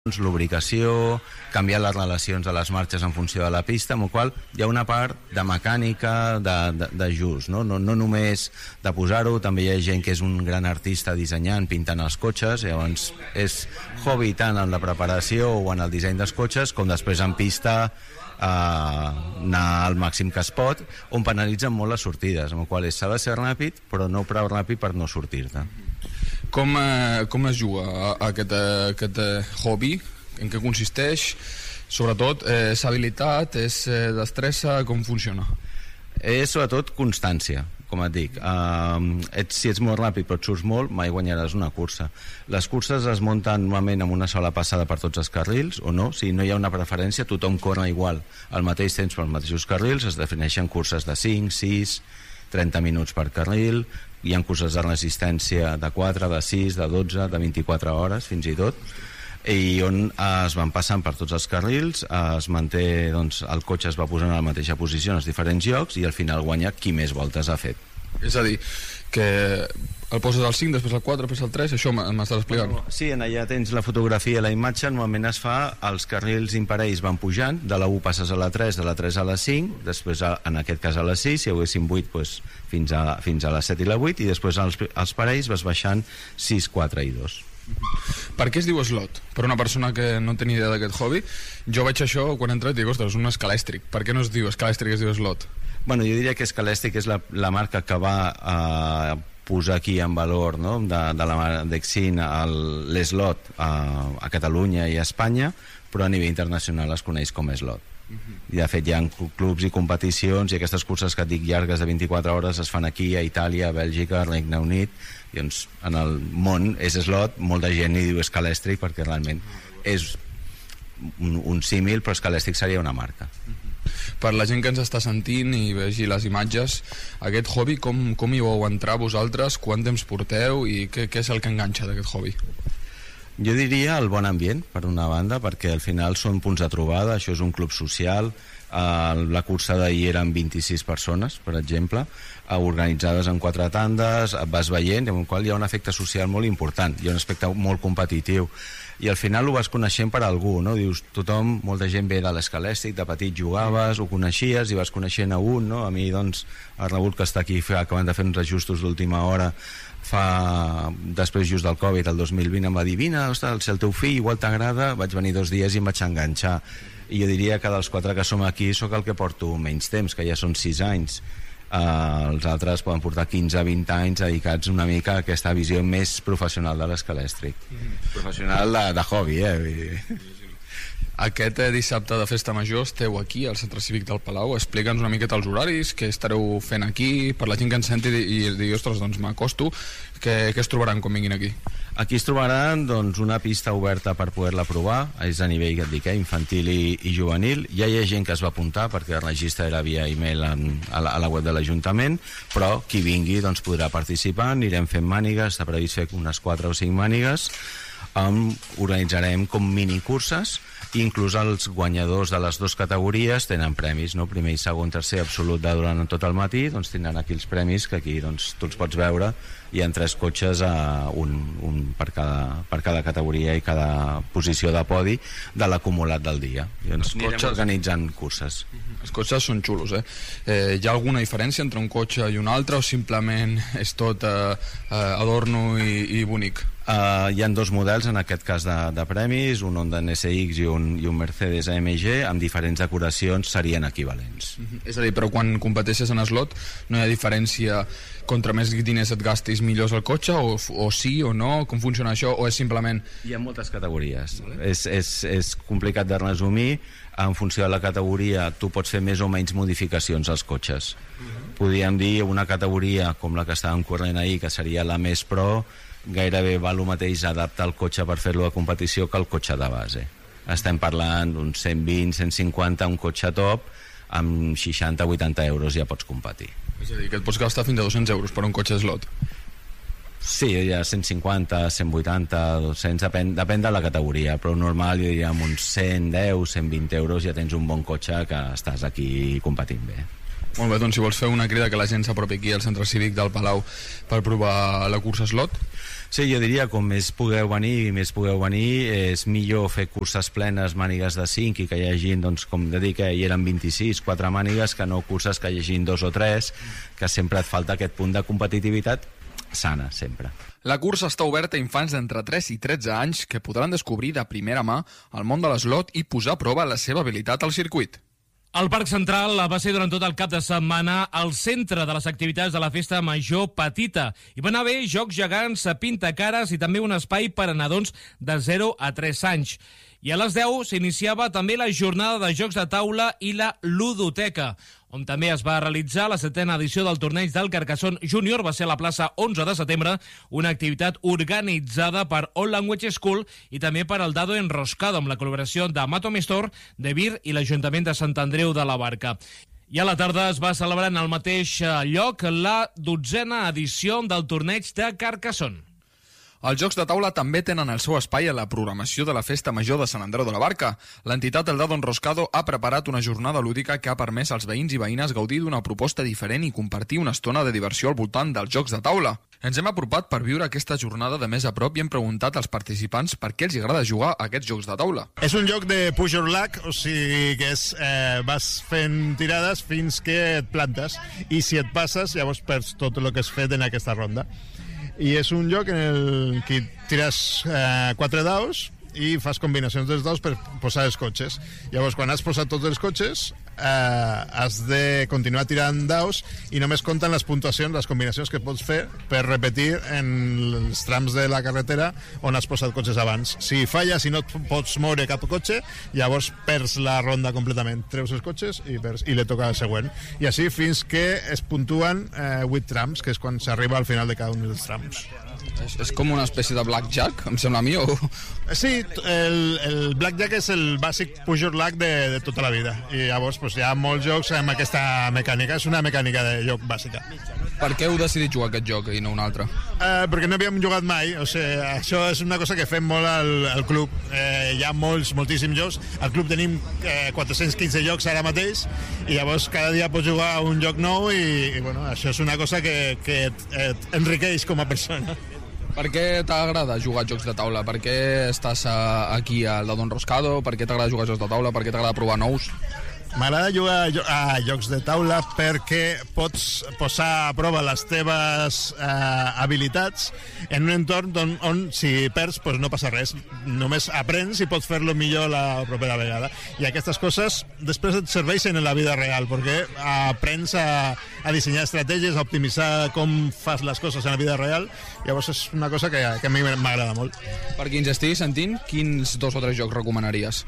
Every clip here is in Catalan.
lubricació, canviar les relacions de les marxes en funció de la pista, amb la qual hi ha una part de mecànica, d'ajust, no només de posar-ho, també hi ha gent que és un gran artista dissenyant, pintant els cotxes, llavors és hobby tant en la preparació o en el disseny dels cotxes, com després en pista anar al màxim que es pot, on penalitzen molt les sortides, amb la qual s'ha de ser ràpid, però no prou ràpid per no sortir-te. Com es juga aquest hobby? En què consisteix? Sobretot, és habilitat, és destressa, com funciona? És sobretot constància, com et dic. Si ets molt ràpid però et surts molt, mai guanyaràs una cursa. Les curses es munten normalment amb una sola passada per tots els carrils, o no, si no hi ha una preferència, tothom corre igual al mateix temps pels mateixos carrils, es defineixen curses de 5, 6, 30 minuts per carril, hi ha curses de resistència de 4, de 6, de 12, de 24 hores fins i tot, i on es van passant per tots els carrils, es manté, doncs, el cotxe es va posant a la mateixa posició en els diferents llocs i al final guanya qui més voltes ha fet. És a dir, que el poses al 5, després al 4, després al 3, això m'estàs explicant? Sí, allà tens la fotografia i la imatge, normalment es fa, els carrils imparells van pujant, de la 1 passes a la 3, de la 3 a la 5, després en aquest cas a la 6, si hi haguéssim 8 doncs, fins a la 7 i la 8, i després els parells vas baixant 6, 4 i 2. Per què es diu slot? Per una persona que no té ni idea d'aquest hobby, jo veig això quan he entrat i dic, ostres, és un escalèstric. Per què no es diu escalèstric, es diu slot? Bueno, jo diria que Scalèstric és la marca que va posar aquí en valor, no? de la Dexin l'eslot a Catalunya i a Espanya, però a nivell internacional es coneix com slot. I de fet hi ha clubs i competicions i aquestes curses que et dic llargues de 24 hores es fan aquí a Itàlia, a Bèlgica, a Regne Unit, i doncs en el món és slot, molta gent hi diu escalèstric perquè realment és un símil, però escalèstric seria una marca. Per la gent que ens està sentint i vegi les imatges, aquest hobby com hi vau entrar vosaltres, quant temps porteu i què és el que enganxa d'aquest hobby? Jo diria el bon ambient, per una banda, perquè al final són punts de trobada, això és un club social, la cursa d'ahir eren 26 persones, per exemple, organitzades en 4 tandes, vas veient, amb el qual hi ha un efecte social molt important, hi ha un aspecte molt competitiu, i al final ho vas coneixent per algú, no? Dius, tothom, molta gent ve de l'escalèstic, de petit jugaves, ho coneixies i vas coneixent a un, no? A mi, doncs, el Raül, que està aquí, acabant de fer uns ajustos d'última hora, després just del Covid, el 2020, em va dir, vine, ostres, si el teu fill igual t'agrada, vaig venir 2 dies i em vaig enganxar. I jo diria que dels 4 que som aquí sóc el que porto menys temps, que ja són 6 anys. Els altres poden portar 15-20 anys dedicats una mica a aquesta visió més professional de l'escalèstric. Professional de hobby, Aquest dissabte de Festa Major esteu aquí al Centre Cívic del Palau. Explica'ns una miqueta els horaris, què estareu fent aquí, per la gent que ens senti i digui, ostres, doncs m'acosto, què es trobaran quan vinguin aquí? Aquí es trobaran doncs, una pista oberta per poder-la provar, és a nivell que et dic, infantil i juvenil. Ja hi ha gent que es va apuntar perquè el registre era via e-mail a la web de l'Ajuntament, però qui vingui doncs, podrà participar, anirem fent mànigues, està previst fer unes 4 o 5 mànigues, organitzarem com minicurses, i inclús els guanyadors de les 2 categories tenen premis, no? Primer i segon, tercer absolut durant tot el matí, doncs tindran aquí els premis que aquí doncs, tu els pots veure. Hi ha 3 cotxes, un per cada categoria i cada posició de podi de l'acumulat del dia. I doncs anirem organitzant curses. Els cotxes són xulos, Hi ha alguna diferència entre un cotxe i un altre o simplement és tot adorno i bonic? Hi ha 2 models en aquest cas de premis, un Honda NSX i un Mercedes AMG, amb diferents decoracions serien equivalents. És a dir, però quan competeixes en slot no hi ha diferència, contra més diners et gastis millor el cotxe, o sí o no, com funciona això, o és simplement... Hi ha moltes categories, és complicat de resumir, en funció de la categoria tu pots fer més o menys modificacions als cotxes. Podríem dir una categoria com la que estàvem corrent ahir, que seria la més pro, gairebé val el mateix adaptar el cotxe per fer-lo de competició que el cotxe de base. Estem parlant d'uns 120, 150, un cotxe top, amb 60-80 euros ja pots competir. És a dir, que et pots gastar fins a 200 euros per un cotxe slot? Sí, hi ha 150, 180, 200, depèn de la categoria, però normal jo diria amb uns 110, 120 euros ja tens un bon cotxe que estàs aquí competint bé. Molt bé, doncs si vols fer una crida que la gent s'apropi aquí al Centre Cívic del Palau per provar la cursa slot. Sí, jo diria, com més pugueu venir, és millor fer curses plenes, mànigues de 5, i que hi hagi, doncs, com de dir que hi eren 26, 4 mànigues, que no curses que hi hagi 2 o 3, que sempre et falta aquest punt de competitivitat sana, sempre. La cursa està oberta a infants d'entre 3 i 13 anys que podran descobrir de primera mà el món de l'eslot i posar a prova la seva habilitat al circuit. El Parc Central va ser durant tot el cap de setmana el centre de les activitats de la Festa Major Petita. Hi van haver jocs gegants, pintacares i també un espai per a nadons de 0 a 3 anys. I a les 10 s'iniciava també la jornada de jocs de taula i la ludoteca, on també es va realitzar la 7a edició del torneig del Carcassonne Júnior. Va ser a la plaça 11 de setembre, una activitat organitzada per All Language School i també per el Dado Enroscado, amb la col·laboració de Mato Mestor, de Vir i l'Ajuntament de Sant Andreu de la Barca. I a la tarda es va celebrar en el mateix lloc la 12a edició del torneig de Carcassonne. Els jocs de taula també tenen el seu espai a la programació de la Festa Major de Sant Andreu de la Barca. L'entitat El Dado Enroscado ha preparat una jornada lúdica que ha permès als veïns i veïnes gaudir d'una proposta diferent i compartir una estona de diversió al voltant dels jocs de taula. Ens hem apropat per viure aquesta jornada de més a prop i hem preguntat als participants per què els agrada jugar a aquests jocs de taula. És un joc de push your luck, o sigui que vas fent tirades fins que et plantes, i si et passes llavors perds tot el que has fet en aquesta ronda. I és un joc en el que tires 4 daus i fas combinacions dels daus per posar els cotxes. Llavors, quan has posat tots els cotxes, has de continuar tirant daus i només compten les puntuacions, les combinacions que pots fer per repetir en els trams de la carretera on has posat cotxes abans. Si falles i no et pots moure cap cotxe, llavors perds la ronda completament. Treus els cotxes i li toca el següent. I així fins que es puntuen 8 trams, que és quan s'arriba al final de cada un dels trams. És com una espècie de blackjack, em sembla a mi, o...? Sí, el blackjack és el bàsic push your luck de tota la vida. I llavors hi ha molts jocs amb aquesta mecànica. És una mecànica de joc bàsica. Per què heu decidit jugar aquest joc i no un altre? Perquè no havíem jugat mai. O sigui, això és una cosa que fem molt al club. Hi ha moltíssims jocs. Al club tenim 415 jocs ara mateix i llavors cada dia pots jugar a un joc nou i bueno, això és una cosa que et enriqueix com a persona. Per què t'agrada jugar a jocs de taula? Per què estàs aquí al Dado Enroscado? Per què t'agrada jugar a jocs de taula? Per què t'agrada provar nous? M'agrada jugar a jocs de taula perquè pots posar a prova les teves habilitats en un entorn on si perds no passa res, només aprens i pots fer-lo millor la propera vegada, i aquestes coses després et serveixen en la vida real perquè aprens a dissenyar estratègies, a optimitzar com fas les coses en la vida real. Llavors és una cosa que a mi m'agrada molt. Per qui ens estigui sentint, quins 2 o 3 jocs recomanaries?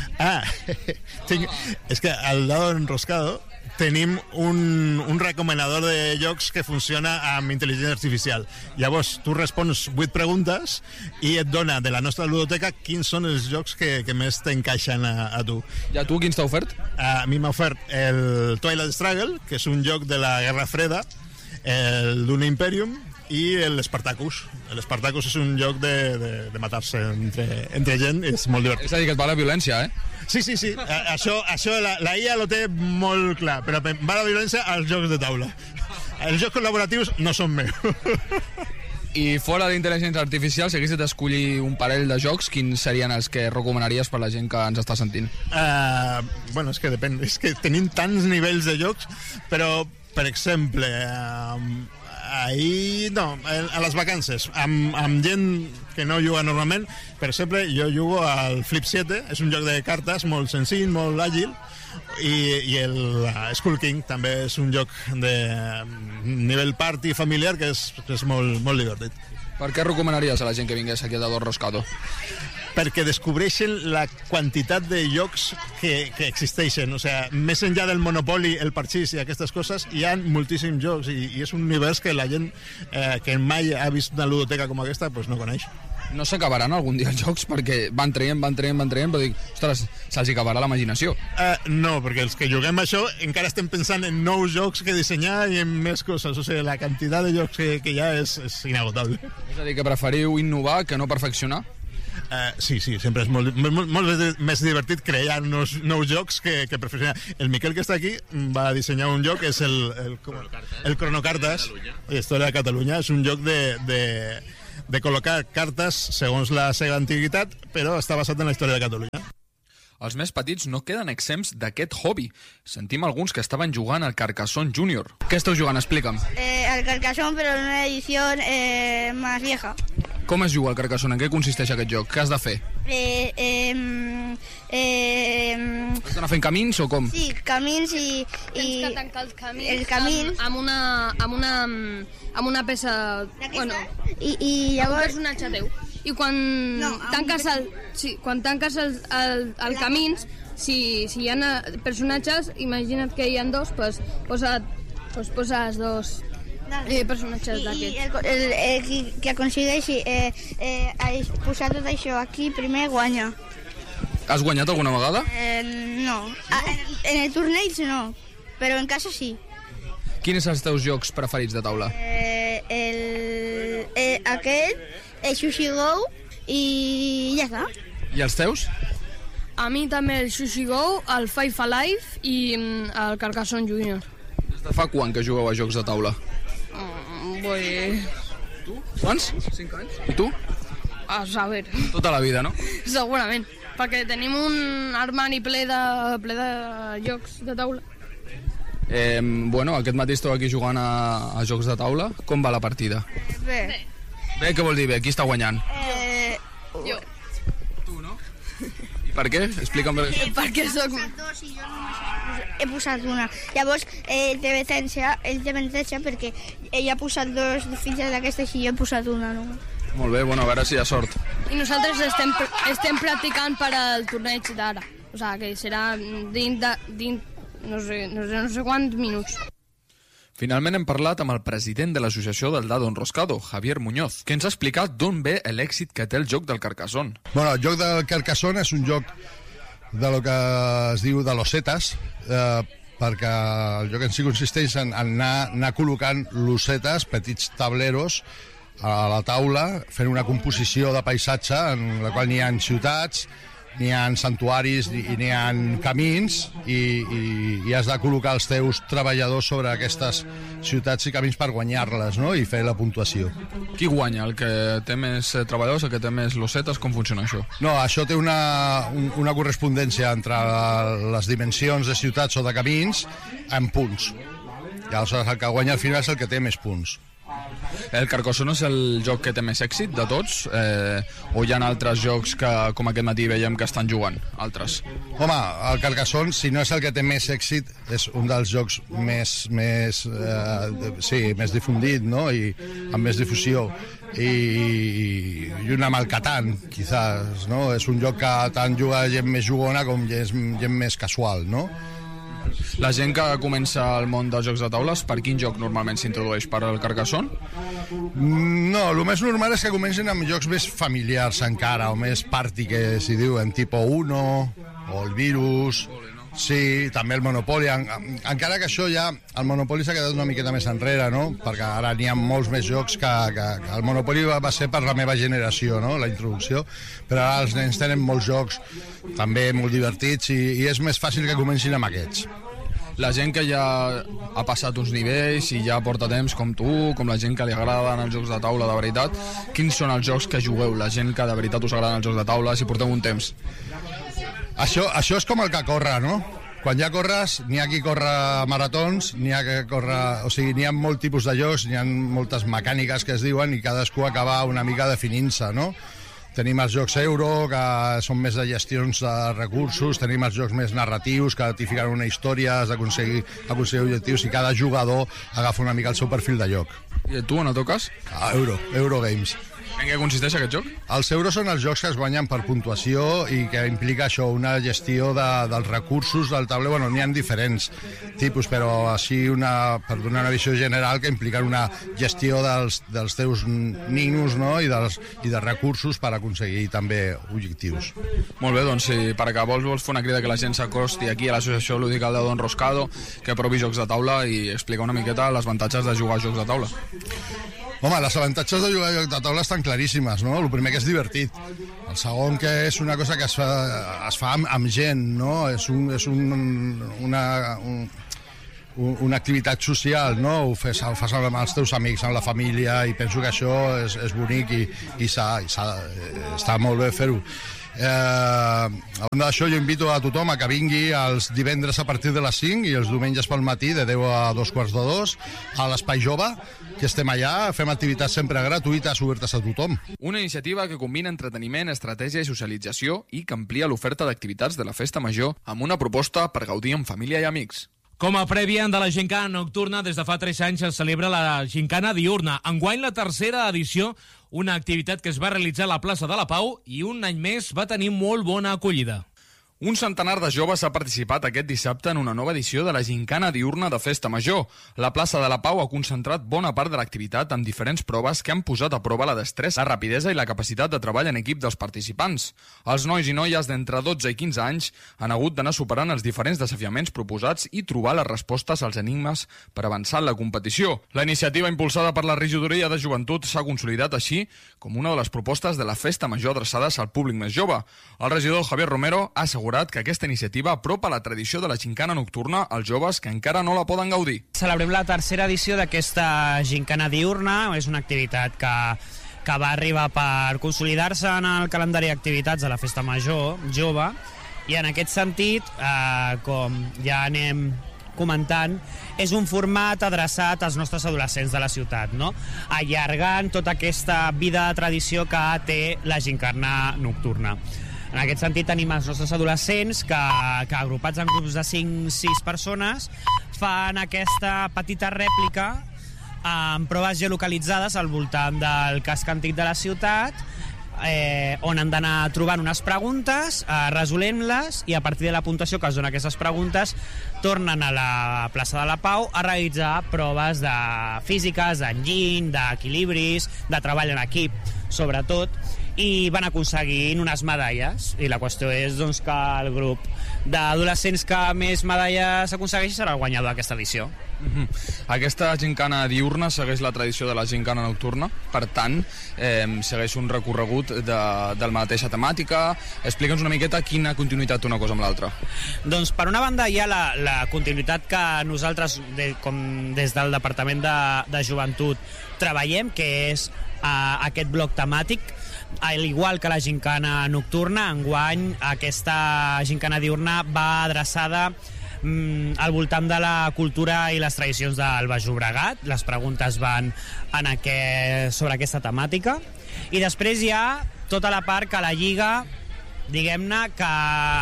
És que al Dado Enroscado tenim un recomanador de jocs que funciona amb intel·ligència artificial. Llavors tu respons 8 preguntes i et dona de la nostra ludoteca quins són els jocs que més t'encaixen a tu. I a tu quins t'ha ofert? A mi m'ha ofert el Twilight Struggle, que és un joc de la Guerra Freda, el Dune Imperium i l'Spartacus. L'Spartacus és un joc de matar-se entre gent, és molt divertit. És a dir, que et va la violència, eh? Sí. Això la IA lo té molt clar, però va la violència als jocs de taula. Els jocs col·laboratius no són meus. I fora d'intel·ligència artificial, si haguessis d'escollir un parell de jocs, quins serien els que recomanaries per la gent que ens està sentint? Bueno, és que depèn. És que tenim tants nivells de jocs, però, per exemple... a les vacances amb gent que no juga normalment. Per exemple, jo jugo al Flip 7, és un joc de cartes molt senzill, molt àgil, i el Skull King també és un joc de nivell party familiar que és molt divertit. Per què recomanaries a la gent que vingués aquí a Dado Enroscado? Perquè descobreixen la quantitat de jocs que existeixen. O sigui, més enllà del Monopoly, el parxís i aquestes coses, hi ha moltíssims jocs i és un univers que la gent que mai ha vist una ludoteca com aquesta no coneix. No s'acabaran algun dia els jocs perquè van traient, però dic, ostres, se'ls acabarà l'imaginació. No, perquè els que juguem això encara estem pensant en nous jocs que dissenyar i en més coses. O sigui, la quantitat de jocs que hi ha és inagotable. És a dir, que preferiu innovar que no perfeccionar? Sí, sempre és molt més divertit crear nous jocs que perfeccionar. El Miquel, que està aquí, va dissenyar un joc, és el Cronocartes, Història de Catalunya. És un joc de col·locar cartes segons la seva antiguitat, però està basat en la història de Catalunya. Els més petits no queden exempts d'aquest hobby. Sentim alguns que estaven jugant al Carcassonne Junior. Què esteu jugant? Explica'm. Al Carcassonne, però en una edición más vieja. Com es juga al Carcassonne? En què consisteix aquest joc? Què has de fer? Has d'anar fent camins o com? Sí, camins i... Tens que tancar els camins, el camí amb una peça... Bueno, I un llavors... personatge teu. I quan tanques el camins, si hi ha personatges, imagina't que hi ha dos, pues poses dos personatges d'aquests. I el que aconsegueixi posar tot això aquí primer guanya. Has guanyat alguna vegada? No. En el torneig no, però en casa sí. Quins són els teus jocs preferits de taula? El Sushi Go i ja està. I els teus? A mi també el Sushi Go, el Five Alive i el Carcassonne Junior. Des de fa quan que jugueu a jocs de taula? Tu? Quants? 5 anys. I tu? A saber. Tota la vida, no? Segurament, perquè tenim un armari ple de jocs de taula. Bueno, aquest matí esteu aquí jugant a jocs de taula. Com va la partida? Bé. Bé, què vol dir bé? Qui està guanyant? Jo. Tu, no? I per què? Explica'm bé. Perquè soc... He posat una. Llavors, el té avantatge perquè ell ha posat dos fitxes d'aquestes i jo he posat una. No? Molt bé, bueno, a veure si hi ha sort. I nosaltres estem practicant per al torneig d'ara. O sigui, que serà dins no sé quants minuts. Finalment hem parlat amb el president de l'associació del Dado Enroscado, Javier Muñoz, que ens ha explicat d'on ve l'èxit que té el joc del Carcassonne. Bueno, el joc del Carcassonne és un joc de lo que es diu de losetes, perquè el joc en si consisteix en anar col·locant losetes, petits tableros, a la taula, fent una composició de paisatge en la qual n'hi ha ciutats, n'hi ha santuaris i n'hi ha camins i has de col·locar els teus treballadors sobre aquestes ciutats i camins per guanyar-les, no? I fer la puntuació. Qui guanya? El que té més treballadors, el que té més losetes? Com funciona això? No, això té una correspondència entre les dimensions de ciutats o de camins en punts. I aleshores el que guanya al final és el que té més punts. El Carcassonne és el joc que té més èxit de tots? O hi ha altres jocs que, com aquest matí veiem, que estan jugant? Altres? Home, el Carcassonne, si no és el que té més èxit, és un dels jocs més difundit, no? I amb més difusió. I una amb el Catan, quizás, no? És un joc que tant juga gent més jugona com gent més casual, no? La gent que comença al món dels jocs de taules, per quin joc normalment s'introdueix? Per al Carcassonne? No, el més normal és que comencin amb jocs més familiars encara, o més party, que s'hi diuen, tipo Uno, o el Virus... Sí, també el Monopoly, encara que això ja, el Monopoly s'ha quedat una miqueta més enrere, no? Perquè ara n'hi ha molts més jocs que el Monopoly va ser per la meva generació, no? La introducció, però ara els nens tenen molts jocs també molt divertits i és més fàcil que comencin amb aquests. La gent que ja ha passat uns nivells i ja porta temps, com tu, com la gent que li agraden els jocs de taula de veritat, quins són els jocs que jugueu? La gent que de veritat us agraden els jocs de taula, si porteu un temps? Això és com el que corre, no? Quan ja corres, n'hi ha qui corre maratons, n'hi ha que corre... O sigui, n'hi ha molt tipus de jocs, n'hi ha moltes mecàniques que es diuen i cadascú acaba una mica definint-se, no? Tenim els jocs euro, que són més de gestions de recursos, tenim els jocs més narratius, que t'hi fiquen una història, has d'aconseguir objectius i cada jugador agafa una mica el seu perfil de joc. I tu, on et toques? Eurogames. En què consisteix aquest joc? Els euros són els jocs que es guanyen per puntuació i que implica això, una gestió dels recursos del tauler. Bueno, n'hi ha diferents tipus, però així per donar una visió general que impliquen una gestió dels teus ninos, no? I de recursos per aconseguir també objectius. Molt bé, doncs si per acabar vols fer una crida que la gent s'acosti aquí a l'associació lúdica del Dado Enroscado, que provi jocs de taula i explicar una miqueta els avantatges de jugar a jocs de taula. Home, les avantatges de jugar a joc de taula estan claríssimes, no? El primer que és divertit. El segon que és una cosa que es fa amb gent, no? És una activitat social, no? Ho fas amb els teus amics, amb la família, i penso que això és bonic i està molt bé fer-ho. A banda d'això, jo invito a tothom a que vingui els divendres a partir de les 5 i els diumenges pel matí de 10 a 2:45 a l'Espai Jove, que estem allà, fem activitats sempre gratuïtes, obertes a tothom. Una iniciativa que combina entreteniment, estratègia i socialització i que amplia l'oferta d'activitats de la Festa Major amb una proposta per gaudir amb família i amics. Com a prèvia de la gincana nocturna, des de fa 3 anys es celebra la gincana diurna. Enguany la tercera edició, una activitat que es va realitzar a la plaça de la Pau i un any més va tenir molt bona acollida. Un centenar de joves ha participat aquest dissabte en una nova edició de la gincana diurna de Festa Major. La plaça de la Pau ha concentrat bona part de l'activitat amb diferents proves que han posat a prova la destressa, la rapidesa i la capacitat de treball en equip dels participants. Els nois i noies d'entre 12 i 15 anys han hagut d'anar superant els diferents desafiaments proposats i trobar les respostes als enigmes per avançar en la competició. La iniciativa impulsada per la Regidoria de Joventut s'ha consolidat així com una de les propostes de la Festa Major adreçades al públic més jove. El regidor Javier Romero ha assegurat que aquesta iniciativa apropa la tradició de la gincana nocturna als joves que encara no la poden gaudir. Celebrem la tercera edició d'aquesta gincana diurna. És una activitat que va arribar per consolidar-se en el calendari d'activitats de la Festa Major jove, i en aquest sentit, com ja anem comentant, és un format adreçat als nostres adolescents de la ciutat, no? Allargant tota aquesta vida de tradició que té la gincana nocturna. En aquest sentit tenim els nostres adolescents que agrupats en grups de 5-6 persones fan aquesta petita rèplica amb proves geolocalitzades al voltant del casc antic de la ciutat, on han d'anar trobant unes preguntes, resolent-les, i a partir de la puntuació que es dona aquestes preguntes tornen a la plaça de la Pau a realitzar proves de físiques, d'enginy, d'equilibris, de treball en equip, sobretot, i van aconseguint unes medalles, i la qüestió és doncs, que el grup d'adolescents que més medalles aconsegueixi serà el guanyador d'aquesta edició. Aquesta gincana diurna segueix la tradició de la gincana nocturna, per tant, segueix un recorregut de la mateixa temàtica. Explica'ns una miqueta quina continuïtat té una cosa amb l'altra. Doncs per una banda hi ha la continuïtat que nosaltres, com des del Departament de Joventut, treballem, que és aquest bloc temàtic. Al igual que la gincana nocturna, enguany aquesta gincana diurna va adreçada al voltant de la cultura i les tradicions del Baix Llobregat. Les preguntes van sobre aquesta temàtica, i després hi ha tota la part que la lliga, diguem-ne, que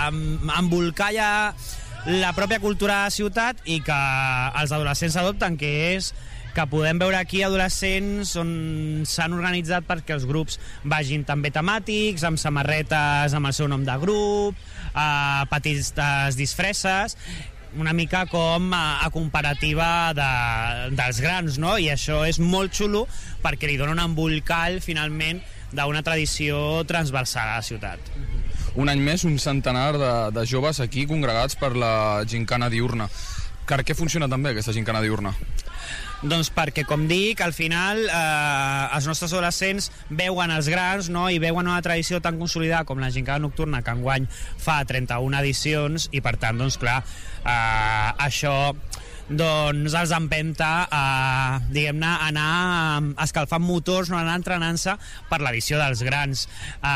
embolcalla la pròpia cultura de la ciutat i que els adolescents adopten, que és que podem veure aquí adolescents on s'han organitzat perquè els grups vagin també temàtics, amb samarretes amb el seu nom de grup, petites disfresses, una mica com a comparativa dels grans, no? I això és molt xulo perquè li dona un embolcall, finalment, d'una tradició transversal a la ciutat. Un any més, un centenar de joves aquí congregats per la gincana diurna. Per què funciona tan bé aquesta gincana diurna? Doncs perquè, com dic, al final els nostres adolescents veuen els grans, no? I veuen una tradició tan consolidada com la gincana nocturna, que enguany fa 31 edicions, i per tant, doncs clar, això doncs els empenta a, diguem-ne, anar escalfant motors, no, anar entrenant-se per l'edició dels grans.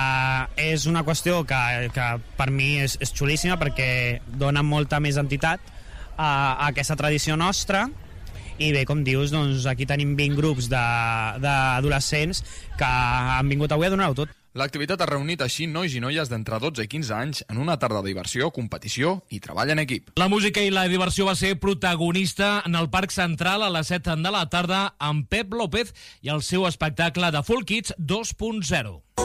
És una qüestió que per mi és xulíssima, perquè dona molta més entitat a aquesta tradició nostra. I bé, com dius, doncs aquí tenim 20 grups d'adolescents que han vingut avui a donar-ho tot. L'activitat ha reunit així nois i noies d'entre 12 i 15 anys en una tarda de diversió, competició i treball en equip. La música i la diversió va ser protagonista en el Parc Central a les 7 de la tarda amb Pep López i el seu espectacle de Folk Kids 2.0.